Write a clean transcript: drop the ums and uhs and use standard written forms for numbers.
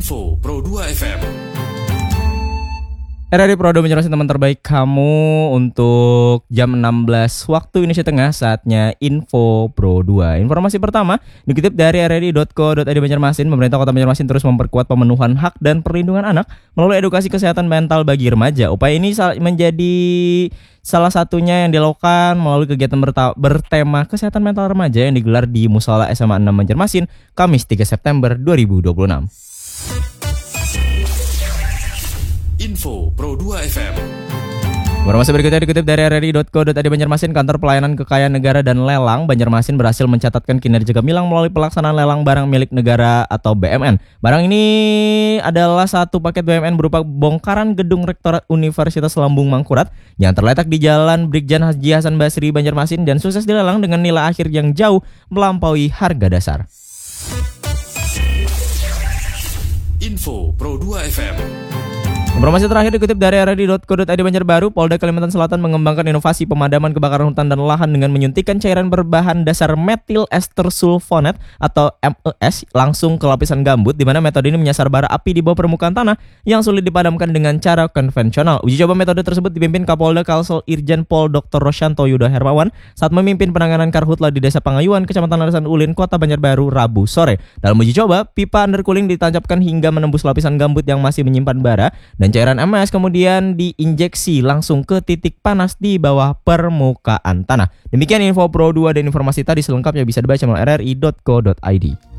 Info Pro 2 FM. RRI Pro 2 menjelaskan teman terbaik kamu untuk jam 16 waktu Indonesia Tengah. Saatnya Info Pro 2. Informasi pertama dikutip dari rri.co.id Banjarmasin. Pemerintah Kota Banjarmasin terus memperkuat pemenuhan hak dan perlindungan anak melalui edukasi kesehatan mental bagi remaja. Upaya ini menjadi salah satunya yang dilakukan melalui kegiatan bertema kesehatan mental remaja yang digelar di Musola SMA 6 Banjarmasin Kamis 3 September 2026. Info Pro 2 FM. Informasi berikutnya dikutip dari rri.co.id Banjarmasin. Kantor Pelayanan Kekayaan Negara dan Lelang Banjarmasin berhasil mencatatkan kinerja gemilang melalui pelaksanaan lelang barang milik negara atau BMN. Barang ini adalah satu paket BMN berupa bongkaran gedung Rektorat Universitas Lambung Mangkurat yang terletak di Jalan Brigjen Haji Hasan Basri Banjarmasin dan sukses dilelang dengan nilai akhir yang jauh melampaui harga dasar. Info Pro 2 FM. Informasi terakhir dikutip dari rri.co.id Banjarbaru. Polda Kalimantan Selatan mengembangkan inovasi pemadaman kebakaran hutan dan lahan dengan menyuntikkan cairan berbahan dasar metil ester sulfonat atau MES langsung ke lapisan gambut, di mana metode ini menyasar bara api di bawah permukaan tanah yang sulit dipadamkan dengan cara konvensional. Uji coba metode tersebut dipimpin Kapolda Kalsel Irjen Pol Dr. Rosyanto Yudo Hermawan saat memimpin penanganan karhutla di Desa Pangayuan, Kecamatan Larasan Ulin, Kota Banjarbaru, Rabu sore. Dalam uji coba, pipa undercooling ditancapkan hingga menembus lapisan gambut yang masih menyimpan bara, dan cairan MES kemudian diinjeksi langsung ke titik panas di bawah permukaan tanah. Demikian Info Pro 2 dan informasi tadi selengkapnya bisa dibaca melalui rri.co.id.